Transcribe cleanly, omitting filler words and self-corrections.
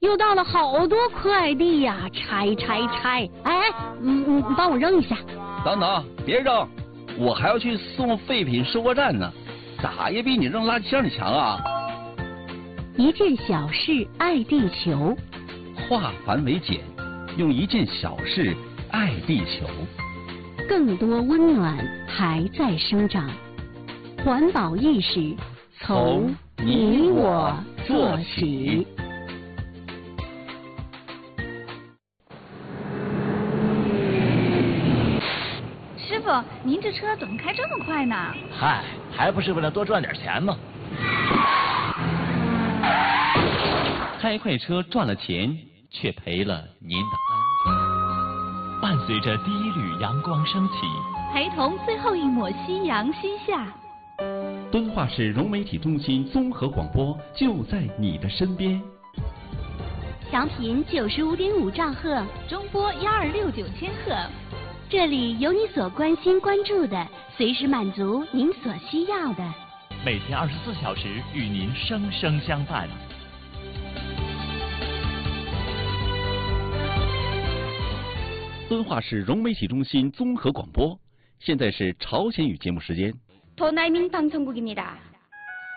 又到了好多快递呀，拆！哎，帮我扔一下。 等等，别扔，我还要去送废品收货站呢，咋也比你扔垃圾箱里强啊！ 一件小事爱地球， 化繁为简，用一件小事爱地球。 更多温暖还在生长，环保意识从你我做起。 师傅，您这车怎么开这么快呢？ 嗨，还不是为了多赚点钱吗？ 开快车赚了钱，却赔了您的安全。伴随着第一缕阳光升起， 陪同最后一抹夕阳西下。 敦化市融媒体中心综合广播就在你的身边。 调频95.5兆赫， 中波1269千赫。 这里有你所关心关注的，随时满足您所需要的。 每天24小时与您生生相伴。敦化市融媒体中心综合广播，现在是朝鲜语节目时间。 도나이밍방송국입니다